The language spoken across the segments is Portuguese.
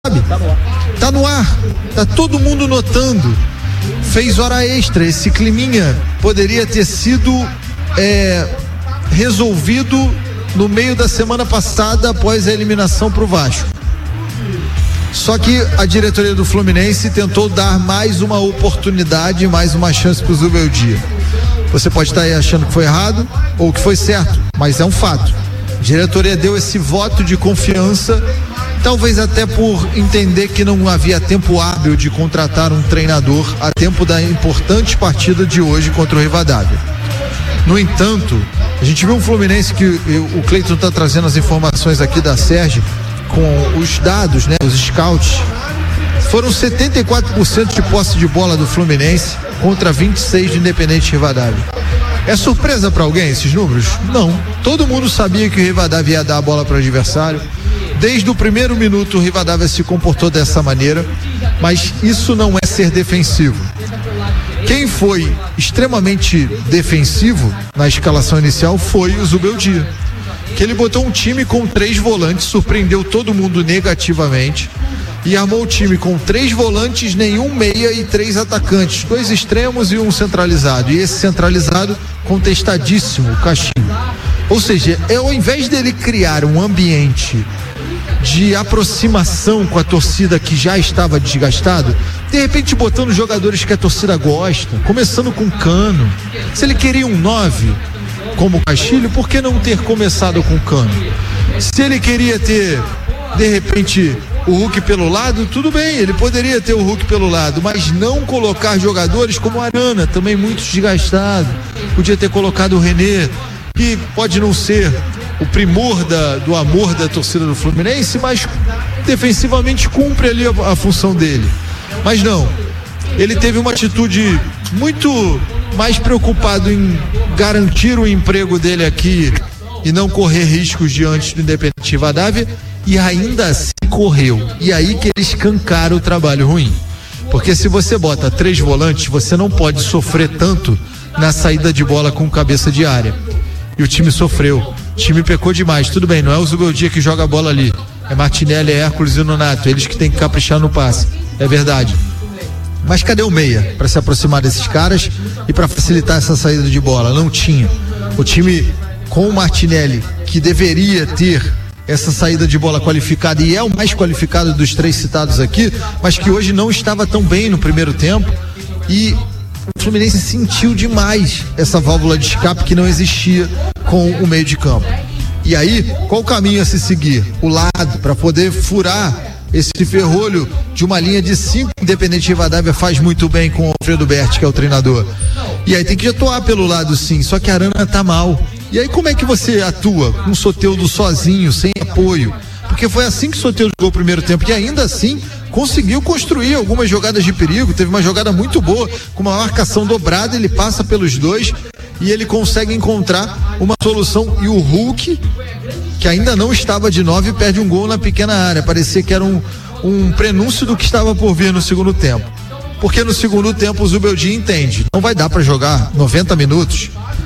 sabe? Tá no ar, tá todo mundo notando. Fez hora extra, esse climinha poderia ter sido resolvido no meio da semana passada após a eliminação pro Vasco. Só que a diretoria do Fluminense tentou dar mais uma oportunidade, mais uma chance pro Zubeldia. Você pode estar aí achando que foi errado ou que foi certo, mas é um fato. A diretoria deu esse voto de confiança, talvez até por entender que não havia tempo hábil de contratar um treinador a tempo da importante partida de hoje contra o Rivadavia. No entanto, a gente viu um Fluminense que o Cleiton está trazendo as informações aqui da Sérgio com os dados, né, os scouts. Foram 74% de posse de bola do Fluminense contra 26% do Independente Rivadavia. É surpresa para alguém esses números? Não. Todo mundo sabia que o Rivadavia ia dar a bola para o adversário. Desde o primeiro minuto o Rivadavia se comportou dessa maneira, mas isso não é ser defensivo. Quem foi extremamente defensivo na escalação inicial foi o Zubeldia, que ele botou um time com 3 volantes, surpreendeu todo mundo negativamente e armou o time com 3 volantes, nenhum meia e 3 atacantes, 2 extremos e um centralizado, e esse centralizado contestadíssimo, o Caixinho. Ou seja, ao invés dele criar um ambiente de aproximação com a torcida que já estava desgastado, de repente botando jogadores que a torcida gosta, começando com Cano. Se ele queria um 9 como o Castilho, por que não ter começado com Cano? Se ele queria ter, de repente, o Hulk pelo lado, tudo bem, ele poderia ter o Hulk pelo lado, mas não colocar jogadores como o Arana, também muito desgastado. Podia ter colocado o René, que pode não ser o primor do amor da torcida do Fluminense, mas defensivamente cumpre ali a função dele. Mas não, ele teve uma atitude muito mais preocupado em garantir o emprego dele aqui e não correr riscos diante do Independente Rivadavia, e ainda assim correu. E aí que ele escancara o trabalho ruim. Porque se você bota 3 volantes, você não pode sofrer tanto na saída de bola com cabeça de área. E o time sofreu. O time pecou demais. Tudo bem, não é o Zubeldia que joga a bola ali. É Martinelli, é Hércules e o Nonato. Eles que têm que caprichar no passe. É verdade. Mas cadê o meia para se aproximar desses caras e para facilitar essa saída de bola? Não tinha. O time com o Martinelli, que deveria ter essa saída de bola qualificada, e é o mais qualificado dos 3 citados aqui, mas que hoje não estava tão bem no primeiro tempo, e o Fluminense sentiu demais essa válvula de escape que não existia com o meio de campo. E aí, qual o caminho a se seguir? O lado, para poder furar esse ferrolho de uma linha de 5. Independente Rivadavia faz muito bem com o Alfredo Berti, que é o treinador. E aí tem que atuar pelo lado, sim, só que a Arana tá mal. E aí como é que você atua com o Soteldo sozinho, sem apoio? Porque foi assim que o Soteldo jogou o primeiro tempo, e ainda assim conseguiu construir algumas jogadas de perigo. Teve uma jogada muito boa, com uma marcação dobrada, ele passa pelos 2 e ele consegue encontrar uma solução. E o Hulk, que ainda não estava de 9, perde um gol na pequena área. Parecia que era um prenúncio do que estava por vir no segundo tempo. Porque no segundo tempo o Zubeldia entende, não vai dar para jogar 90 minutos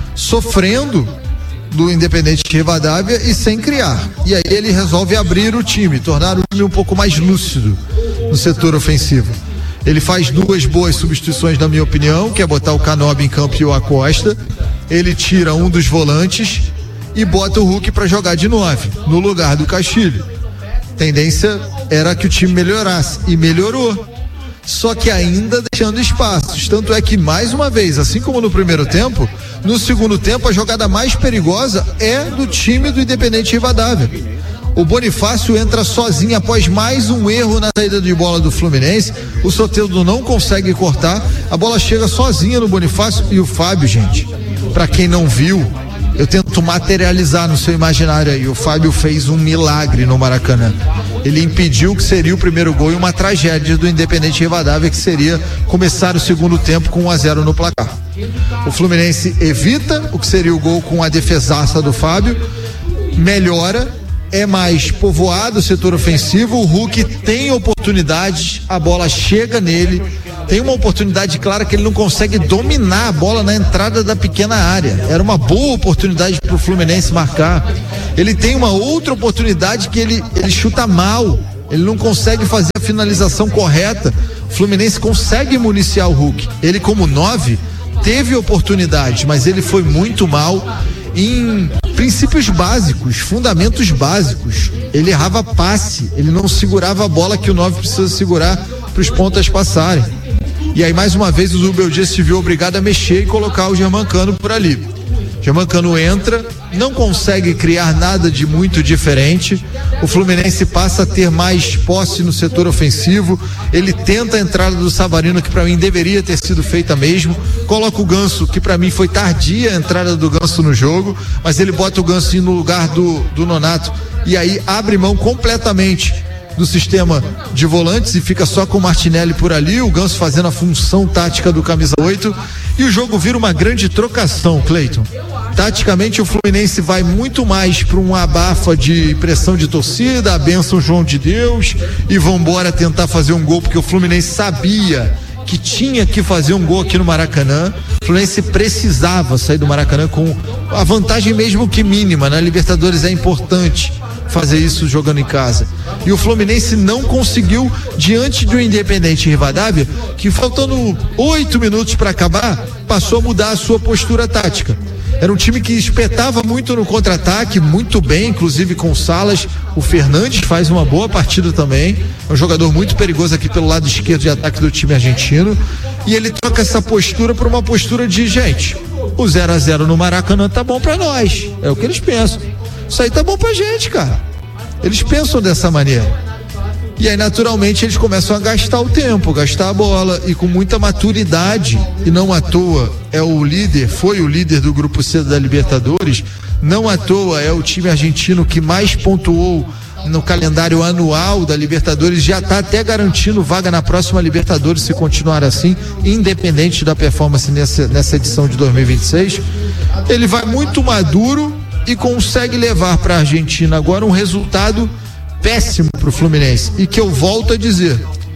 sofrendo do Independente Rivadavia e sem criar. E aí ele resolve abrir o time, tornar o time um pouco mais lúcido no setor ofensivo. Ele faz 2 boas substituições, na minha opinião, que é botar o Canobi em campo e o Acosta. Ele tira um dos volantes e bota o Hulk para jogar de 9 no lugar do Castilho. A tendência era que o time melhorasse, e melhorou, só que ainda deixando espaços. Tanto é que, mais uma vez, assim como no primeiro tempo, no segundo tempo a jogada mais perigosa é do time do Independente Rivadavia. O Bonifácio entra sozinho após mais um erro na saída de bola do Fluminense. O Soteldo não consegue cortar, a bola chega sozinha no Bonifácio. E o Fábio, gente, para quem não viu, eu tento materializar no seu imaginário aí. O Fábio fez um milagre no Maracanã. Ele impediu o que seria o primeiro gol e uma tragédia do Independente Rivadavia, que seria começar o segundo tempo com 1-0 no placar. O Fluminense evita o que seria o gol com a defesaça do Fábio, melhora, é mais povoado o setor ofensivo. O Hulk tem oportunidades, a bola chega nele, tem uma oportunidade clara que ele não consegue dominar a bola na entrada da pequena área. Era uma boa oportunidade para o Fluminense marcar. Ele tem uma outra oportunidade que ele chuta mal ele não consegue fazer a finalização correta. O Fluminense consegue municiar o Hulk. Ele, como 9, teve oportunidade, mas ele foi muito mal em princípios básicos, fundamentos básicos. Ele errava passe, ele não segurava a bola que o 9 precisa segurar para os pontas passarem. E aí, mais uma vez, o Zubeldia se viu obrigado a mexer e colocar o Germancano por ali. Germancano entra, não consegue criar nada de muito diferente. O Fluminense passa a ter mais posse no setor ofensivo. Ele tenta a entrada do Savarino, que para mim deveria ter sido feita mesmo. Coloca o Ganso, que para mim foi tardia a entrada do Ganso no jogo, mas ele bota o Ganso no lugar do Nonato e aí abre mão completamente do sistema de volantes e fica só com o Martinelli por ali, o Ganso fazendo a função tática do camisa 8, e o jogo vira uma grande trocação, Cleiton. Taticamente o Fluminense vai muito mais para um abafa de pressão de torcida, a bênção João de Deus, e vambora tentar fazer um gol, porque o Fluminense sabia que tinha que fazer um gol aqui no Maracanã. O Fluminense precisava sair do Maracanã com a vantagem mesmo que mínima, na Libertadores é importante fazer isso jogando em casa. E o Fluminense não conseguiu, diante do Independente Rivadavia, que faltando 8 minutos para acabar, passou a mudar a sua postura tática. Era um time que espetava muito no contra-ataque, muito bem, inclusive com o Salas. O Fernandes faz uma boa partida também, é um jogador muito perigoso aqui pelo lado esquerdo de ataque do time argentino, e ele troca essa postura por uma postura de, gente, o 0-0 no Maracanã tá bom pra nós, é o que eles pensam. Isso aí tá bom pra gente, cara. Eles pensam dessa maneira. E aí, naturalmente, eles começam a gastar o tempo, gastar a bola, e com muita maturidade, e não à toa é o líder, foi o líder do Grupo C da Libertadores, não à toa é o time argentino que mais pontuou no calendário anual da Libertadores, já está até garantindo vaga na próxima Libertadores se continuar assim, independente da performance nessa edição de 2026. Ele vai muito maduro e consegue levar para a Argentina agora um resultado péssimo para o Fluminense, e que eu volto a dizer,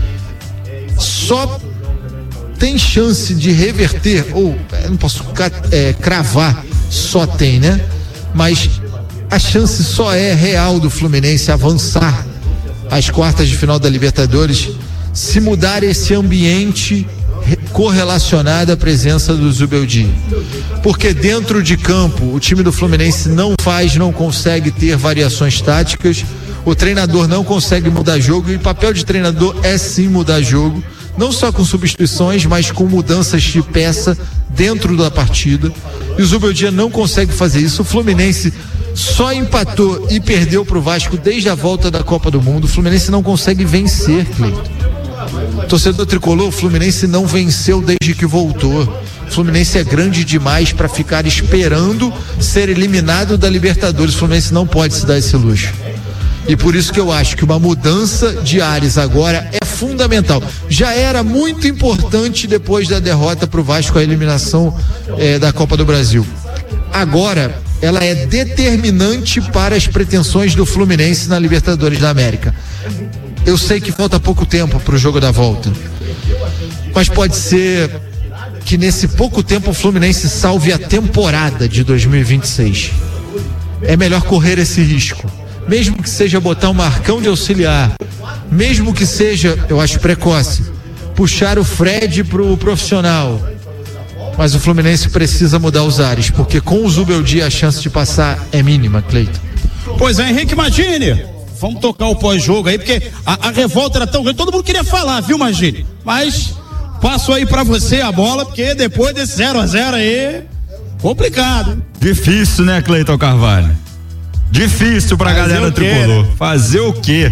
só tem chance de reverter, ou não posso cravar, só tem, né? Mas a chance só é real do Fluminense avançar às quartas de final da Libertadores se mudar esse ambiente correlacionado à presença do Zubeldia, porque dentro de campo o time do Fluminense não consegue ter variações táticas, o treinador não consegue mudar jogo, e o papel de treinador é sim mudar jogo, não só com substituições, mas com mudanças de peça dentro da partida, e o Zubeldia não consegue fazer isso. O Fluminense só empatou e perdeu pro Vasco desde a volta da Copa do Mundo. O Fluminense não consegue vencer, Cleiton. Torcedor tricolor, o Fluminense não venceu desde que voltou. O Fluminense é grande demais para ficar esperando ser eliminado da Libertadores. O Fluminense não pode se dar esse luxo. E por isso que eu acho que uma mudança de ares agora é fundamental. Já era muito importante depois da derrota pro Vasco, a eliminação da Copa do Brasil. Agora ela é determinante para as pretensões do Fluminense na Libertadores da América. Eu sei que falta pouco tempo para o jogo da volta, mas pode ser que nesse pouco tempo o Fluminense salve a temporada de 2026. É melhor correr esse risco, mesmo que seja botar um Marcão de auxiliar, mesmo que seja, eu acho precoce, puxar o Fred pro profissional. Mas o Fluminense precisa mudar os ares, porque com o Zubeldia a chance de passar é mínima, Cleiton. Pois é, Henrique Magini, vamos tocar o pós-jogo aí, porque a revolta era tão grande, todo mundo queria falar, viu, Magini? Mas passo aí pra você a bola, porque depois desse 0-0 aí, complicado, hein? Difícil, né, Cleiton Carvalho? Difícil pra galera tricolor. Né? Fazer o quê?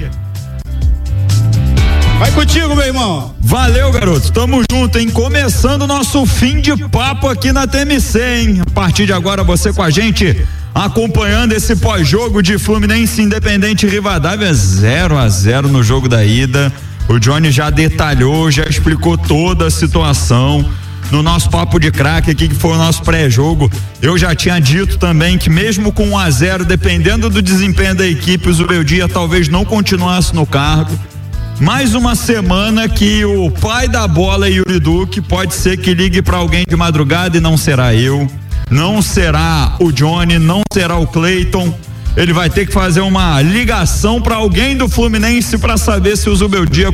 Vai contigo, meu irmão. Valeu, garoto. Tamo junto, hein? Começando o nosso fim de papo aqui na TMC, hein? A partir de agora, você com a gente, acompanhando esse pós-jogo de Fluminense Independente Rivadavia, 0-0 no jogo da ida. O Johnny já detalhou, já explicou toda a situação. No nosso papo de craque aqui, que foi o nosso pré-jogo, eu já tinha dito também que mesmo com 1-0, dependendo do desempenho da equipe, o Zubeldia talvez não continuasse no cargo. Mais uma semana que o pai da bola, Yuri Duque, pode ser que ligue para alguém de madrugada e não será eu, não será o Johnny, não será o Cleiton. ele vai ter que fazer uma ligação para alguém do Fluminense para saber se o Zubeldia